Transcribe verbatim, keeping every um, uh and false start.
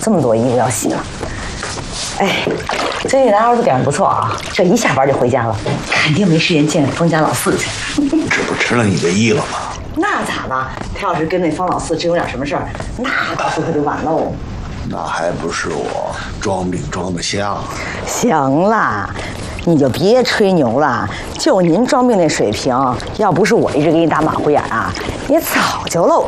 这么多衣服要洗呢。哎，这男儿子点不错啊，这一下班就回家了，肯定没时间见封家老四去。 这不吃了你的意了吗？ 那咋了？他要是跟那方老四真有点什么事儿，那到时候可就完喽。 那还不是我装病装得像。 行啦，你就别吹牛了。就您装病那水平，要不是我一直给你打马虎眼啊，你早就露